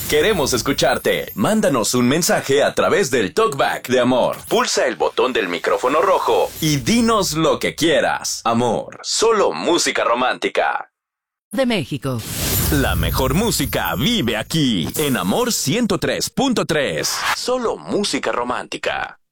Queremos escucharte. Mándanos un mensaje a través del TalkBack de Amor. Pulsa el botón del micrófono rojo y dinos lo que quieras. Amor, solo música romántica. De México. La mejor música vive aquí, en Amor 103.3. Solo música romántica.